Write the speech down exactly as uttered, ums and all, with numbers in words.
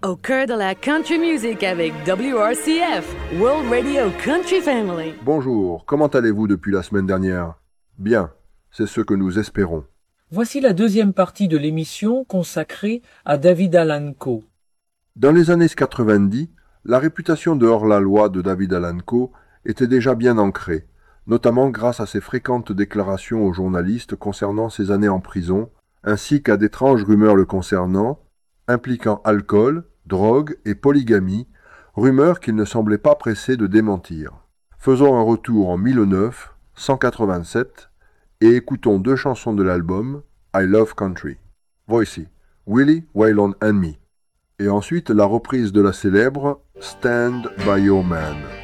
Au cœur de la country music avec W R C F, World Radio Country Family. Bonjour, comment allez-vous depuis la semaine dernière? Bien, c'est ce que nous espérons. Voici la deuxième partie de l'émission consacrée à David Allan Coe. Dans les années quatre-vingt-dix, la réputation de hors-la-loi de David Allan Coe était déjà bien ancrée, notamment grâce à ses fréquentes déclarations aux journalistes concernant ses années en prison, ainsi qu'à d'étranges rumeurs le concernant, impliquant alcool, drogue et polygamie, rumeurs qu'il ne semblait pas pressé de démentir. Faisons un retour en mille neuf cent quatre-vingt-sept et écoutons deux chansons de l'album I Love Country. Voici Willie, Waylon and Me et ensuite la reprise de la célèbre Stand By Your Man.